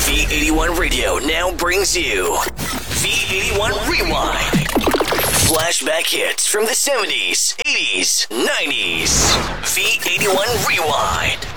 V81 Radio now brings you V81 Rewind. Flashback hits from the 70s, 80s, 90s. V81 Rewind.